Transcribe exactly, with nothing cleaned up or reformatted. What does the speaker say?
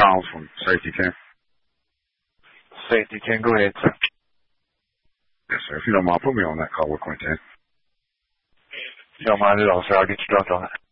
Charles from Safety ten. Safety ten, go ahead, sir. Yes, sir. If you don't mind, put me on that call with Quintin. If you don't mind at all, sir, I'll get you dropped on it.